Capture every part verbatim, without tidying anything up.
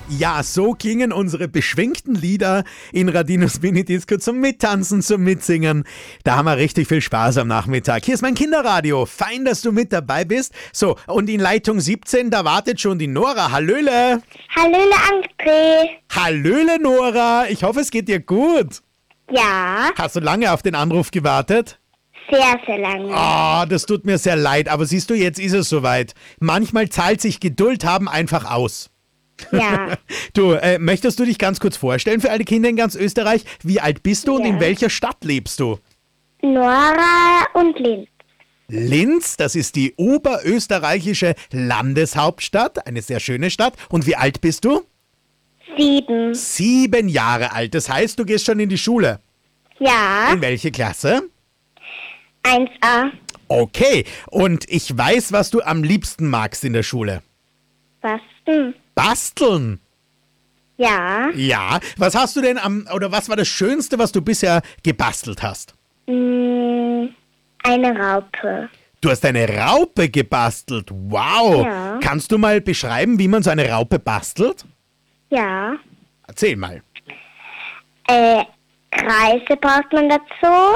Ja, so klingen unsere beschwingten Lieder in Radinos Mini-Disco zum Mittanzen, zum Mitsingen. Da haben wir richtig viel Spaß am Nachmittag. Hier ist mein Kinderradio. Fein, dass du mit dabei bist. So, und in Leitung siebzehn, da wartet schon die Nora. Hallöle. Hallöle, André. Hallöle, Nora. Ich hoffe, es geht dir gut. Ja, Hast du lange auf den Anruf gewartet? sehr, sehr lange. Ah, das tut mir sehr leid, aber siehst du, jetzt ist es soweit. Manchmal zahlt sich Geduld haben einfach aus. Ja, Du, äh, möchtest du dich ganz kurz vorstellen für alle Kinder in ganz Österreich? Wie alt bist du und Ja. in welcher Stadt lebst du? Nora und Linz. Linz, das ist die oberösterreichische Landeshauptstadt, eine sehr schöne Stadt. Und wie alt bist du? Sieben. Sieben Jahre alt, das heißt, du gehst schon in die Schule. Ja, In welche Klasse? eins a. Okay, und ich weiß, was du am liebsten magst in der Schule. Was denn? Basteln. Ja, Ja, was hast du denn am, oder was war das Schönste, was du bisher gebastelt hast? mh, eine Raupe. Du hast eine Raupe gebastelt. Wow. Ja. Kannst du mal beschreiben, wie man so eine Raupe bastelt? Ja, Erzähl mal. äh, Kreise braucht man dazu.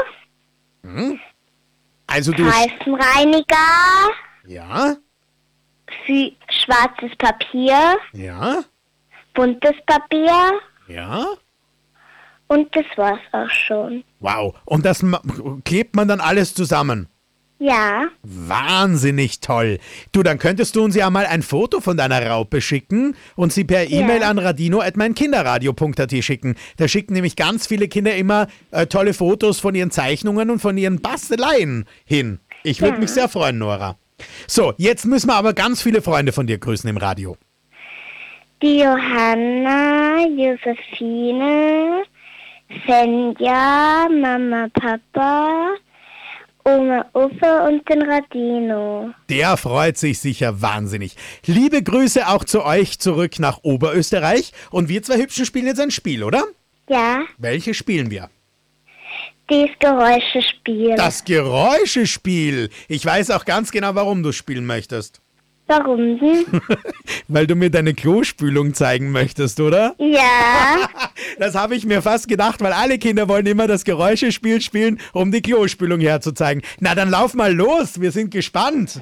Also du... Reifenreiniger, Ja, für schwarzes Papier, ja, buntes Papier ja. und das war's auch schon. Wow. Und das ma- klebt man dann alles zusammen. Ja, Wahnsinnig toll. Du, dann könntest du uns ja mal ein Foto von deiner Raupe schicken und sie per E-Mail Ja. an radino at meinkinderradio punkt at schicken. Da schicken nämlich ganz viele Kinder immer äh, tolle Fotos von ihren Zeichnungen und von ihren Basteleien hin. Ich würde Ja. mich sehr freuen, Nora. So, jetzt müssen wir aber ganz viele Freunde von dir grüßen im Radio. die Johanna, Josephine, Senja, Mama, Papa, Oma, Uwe und den Radino. Der freut sich sicher wahnsinnig. Liebe Grüße auch zu euch zurück nach Oberösterreich. Und wir zwei Hübschen spielen jetzt ein Spiel, oder? Ja, Welches spielen wir? dieses Geräuschespiel. Das Geräuschespiel. Ich weiß auch ganz genau, warum du spielen möchtest. Warum denn? Weil du mir deine Klospülung zeigen möchtest, oder? Ja, Das habe ich mir fast gedacht, weil alle Kinder wollen immer das Geräuschespiel spielen, um die Klospülung herzuzeigen. Na, dann lauf mal los, wir sind gespannt.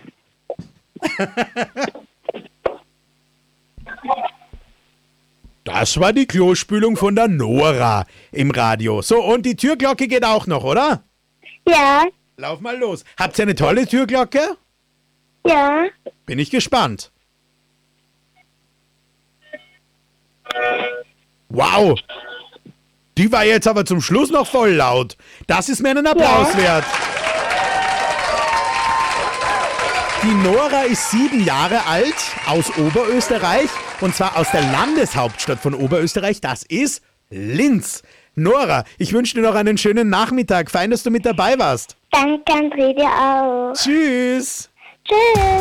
Das war die Klospülung von der Nora im Radio. So, und die Türglocke geht auch noch, oder? ja, Lauf mal los. Habt ihr eine tolle Türglocke? ja. Bin ich gespannt. Wow. Die war jetzt aber zum Schluss noch voll laut. Das ist mir einen Applaus Ja. wert. Die Nora ist sieben Jahre alt, aus Oberösterreich, und zwar aus der Landeshauptstadt von Oberösterreich. Das ist Linz. Nora, ich wünsche dir noch einen schönen Nachmittag. Fein, dass du mit dabei warst. Danke, André, dir auch. Tschüss. Tschüss.